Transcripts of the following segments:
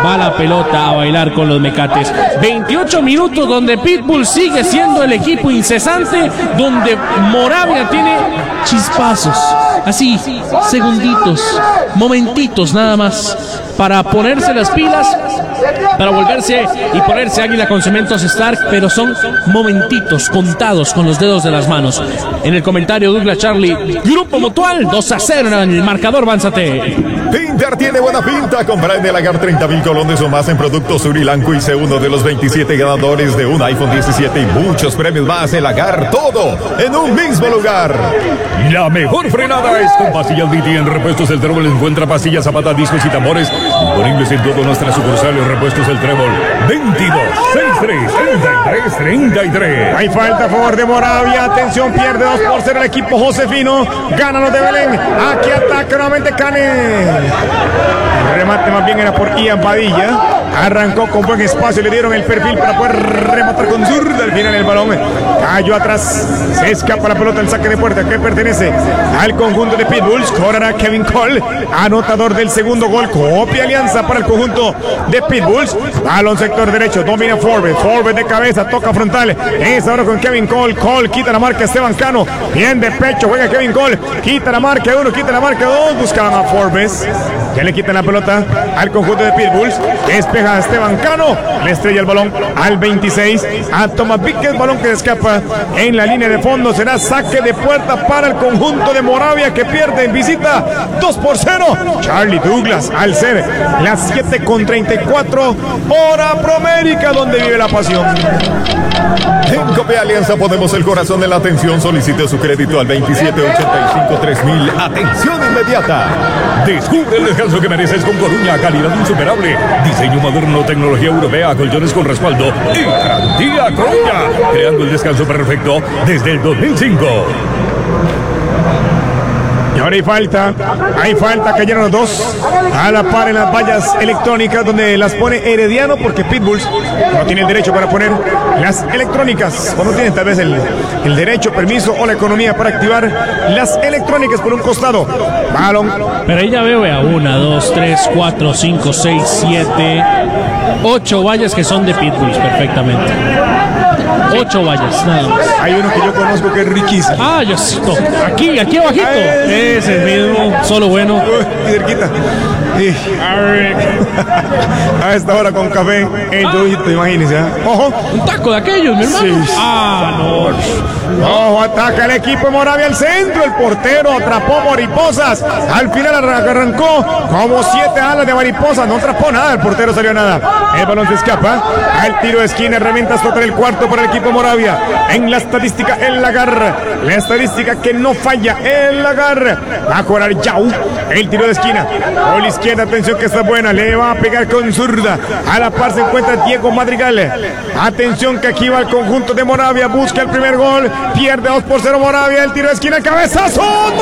va la pelota a bailar con los mecates. 28 minutos donde Pitbull sigue siendo el equipo incesante, donde Moravia tiene chispazos, así, segunditos, momentitos nada más, para ponerse las pilas, para volverse y ponerse águila con cementos Stark, pero son momentitos contados con los dedos de las manos. En el comentario Douglas Charlie, Grupo Mutual 2-0 en el marcador, Banzate. Pintar tiene buena pinta. Compra en el Agar 30,000 colones o más en productos Surilanco y sé uno de los 27 ganadores de un iPhone 17 y muchos premios más. El Agar, todo en un mismo lugar. La mejor frenada es con pastillas DT. En Repuestos El Trébol encuentra pastillas, zapatas, discos y tambores disponibles en todas nuestras sucursales. Repuestos El Trébol, 22 63 33 33. Hay falta a favor de Moravia. Atención, pierde 2-0 el equipo Josefino. Gana los de Belén. Aquí ataca nuevamente Cane. El remate más bien era por Ian Padilla. Arrancó con buen espacio, le dieron el perfil para poder rematar con zurda. Al final el balón cayó atrás, se escapa la pelota, el saque de puerta que pertenece al conjunto de Pitbulls. Correrá Kevin Cole, anotador del segundo gol. Copia alianza para el conjunto de Pitbulls. Balón sector derecho, domina Forbes. Forbes de cabeza, toca frontal. Es ahora con Kevin Cole. Cole quita la marca Esteban Cano. Bien de pecho, juega Kevin Cole. Quita la marca 1, quita la marca 2. Buscaban a Forbes. Ya le quitan la pelota al conjunto de Pitbulls. Despeja a Esteban Cano. Le estrella el balón al 26. A Tomás Víquez. Balón que escapa en la línea de fondo. Será saque de puerta para el conjunto de Moravia, que pierde en visita 2-0. Charlie Douglas al ser las 7:34. Hora Promérica, donde vive la pasión. En Copia Alianza ponemos el corazón en la atención. Solicite su crédito al 2785-3000. Atención inmediata. Descubre el descanso que mereces con Coruña, calidad insuperable, diseño moderno, tecnología europea, colchones con respaldo y garantía Coruña, creando el descanso perfecto desde el 2005. Y ahora hay falta, cayeron los dos a la par en las vallas electrónicas, donde las pone Herediano, porque Pitbulls no tiene el derecho para poner las electrónicas, o no tienen tal vez el derecho, permiso o la economía para activar las electrónicas por un costado. Balón. Pero ahí ya veo, vea, 1, 2, 3, 4, 5, 6, 7, 8 vallas que son de Pitbulls perfectamente. 8 vallas, nada más. Hay uno que yo conozco que es riquísimo. Ah, yo sí. Aquí abajito. Ese mismo, solo bueno. Uy, cerquita. Sí. A esta hora con café en Dujito, imagínense. Ojo. Un taco de aquellos, mi hermano. Sí. Ah, no. Ojo, ataca el equipo de Moravia al centro. El portero atrapó mariposas. Al final arrancó como 7 alas de mariposas. No atrapó nada, el portero salió nada. El balón se escapa. Al tiro de esquina, herramientas total el cuarto para el equipo Moravia. En la estadística, el Lagar. La estadística que no falla, el Lagar. Va a cobrar Yau. El tiro de esquina. Por la izquierda, atención que está buena. Le va a pegar con zurda. A la par se encuentra Diego Madrigal. Atención que aquí va el conjunto de Moravia. Busca el primer gol. Pierde 2-0 Moravia. El tiro de esquina, cabezazo.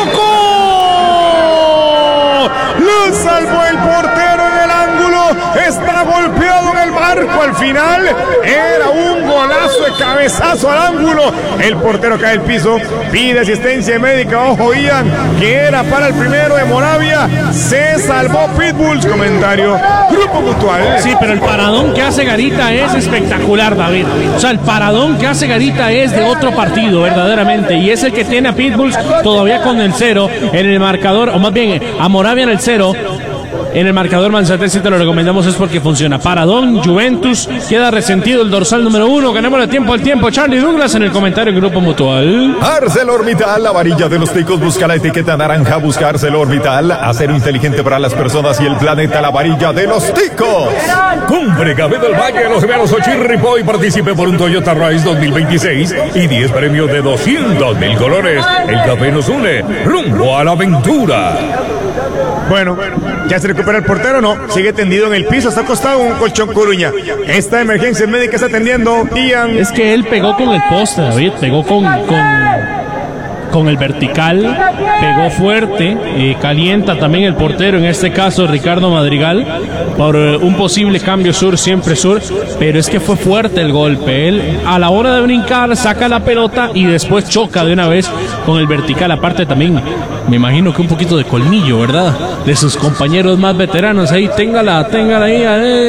¡Tocó! Lo salvó el portero en el ángulo. Está golpeado en el marco. Al final era un golazo de cabezazo al ángulo. El portero cae al piso. Pide asistencia médica. Ojo, Ian, que era para el primero de Moravia. Se salvó Pitbulls. Comentario Grupo Mutual. Sí, pero el paradón que hace Garita es espectacular, David. O sea, el paradón que hace Garita es de otro partido, verdaderamente. Y es el que tiene a Pitbulls todavía con el 0 en el marcador, o más bien a Moravia en el 0. En el marcador, Manzate, si te lo recomendamos es porque funciona. Paradón, Juventus, queda resentido el dorsal número 1. Ganémosle tiempo al tiempo. Charlie Douglas en el comentario en Grupo Mutual. ArcelorMittal, la varilla de los ticos. Busca la etiqueta naranja. Busca ArcelorMittal. Acero inteligente para las personas y el planeta. La varilla de los ticos. Compre Café del Valle, los veros Ochirripo y participe por un Toyota Rise 2026 y 10 premios de 200,000 colores. El café nos une rumbo a la aventura. Bueno, ya se recupera el portero, no, sigue tendido en el piso, está acostado un colchón Coruña. Esta emergencia médica está atendiendo Ian. Es que él pegó con el poste, David, pegó con el vertical, pegó fuerte, calienta también el portero, en este caso Ricardo Madrigal, por un posible cambio sur, siempre sur, pero es que fue fuerte el golpe. Él a la hora de brincar saca la pelota y después choca de una vez con el vertical. Aparte también me imagino que un poquito de colmillo, ¿verdad? De sus compañeros más veteranos ahí, téngala ahí.